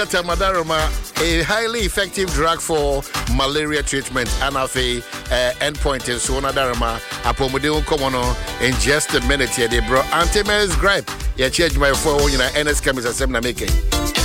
Madaroma, a highly effective drug for malaria treatment, and of a endpoint in Suonadarama, Apomodeo Komono. In just a minute here, they brought anti-maize gripe. Yeah, change my phone, NS Chemist Assembly making.